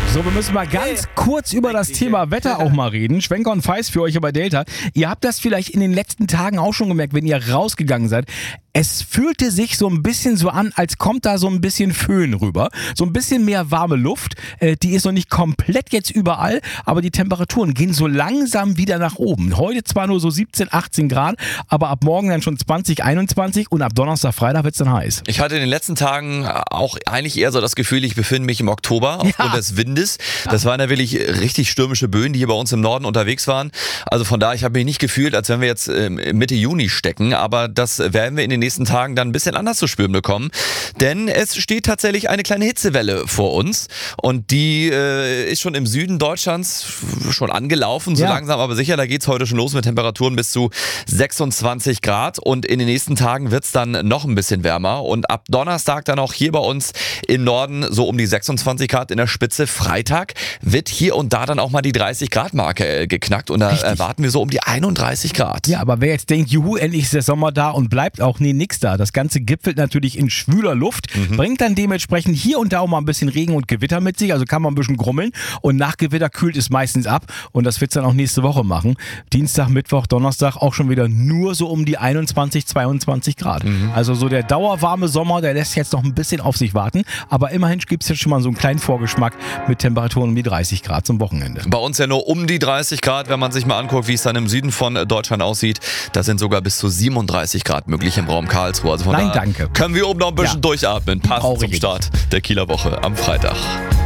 So, wir müssen mal ganz kurz über das Thema Wetter auch mal reden. Schwenker und Feist für euch über Delta. Ihr habt das vielleicht in den letzten Tagen auch schon gemerkt, wenn ihr rausgegangen seid. Es fühlte sich so ein bisschen so an, als kommt da so ein bisschen Föhn rüber. So ein bisschen mehr warme Luft. Die ist noch nicht komplett jetzt überall, aber die Temperaturen gehen so langsam wieder nach oben. Heute zwar nur so 17, 18 Grad, aber ab morgen dann schon 20, 21 und ab Donnerstag, Freitag wird es dann heiß. Ich hatte in den letzten Tagen auch eigentlich eher so das Gefühl, ich befinde mich im Oktober aufgrund des Windes. Das waren ja wirklich richtig stürmische Böen, die hier bei uns im Norden unterwegs waren. Also von daher, ich habe mich nicht gefühlt, als wenn wir jetzt Mitte Juni stecken, aber das werden wir in den nächsten Tagen dann ein bisschen anders zu spüren bekommen. Denn es steht tatsächlich eine kleine Hitzewelle vor uns und die ist schon im Süden Deutschlands schon angelaufen, so langsam aber sicher. Da geht's heute schon los mit Temperaturen bis zu 26 Grad und in den nächsten Tagen wird's dann noch ein bisschen wärmer und ab Donnerstag dann auch hier bei uns im Norden so um die 26 Grad in der Spitze. Freitag wird hier und da dann auch mal die 30 Grad Marke geknackt und da erwarten wir so um die 31 Grad. Ja, aber wer jetzt denkt, juhu, endlich ist der Sommer da und bleibt auch nix da. Das Ganze gipfelt natürlich in schwüler Luft, bringt dann dementsprechend hier und da auch mal ein bisschen Regen und Gewitter mit sich, also kann man ein bisschen grummeln und nach Gewitter kühlt es meistens ab und das wird es dann auch nächste Woche machen. Dienstag, Mittwoch, Donnerstag auch schon wieder nur so um die 21, 22 Grad. Also so der dauerwarme Sommer, der lässt jetzt noch ein bisschen auf sich warten, aber immerhin gibt es jetzt schon mal so einen kleinen Vorgeschmack mit Temperaturen um die 30 Grad zum Wochenende. Bei uns ja nur um die 30 Grad, wenn man sich mal anguckt, wie es dann im Süden von Deutschland aussieht. Da sind sogar bis zu 37 Grad möglich im Raum Karlsruhe. Also von Nein, danke. Können wir oben noch ein bisschen durchatmen. Passend zum Traurige Start der Kieler Woche am Freitag.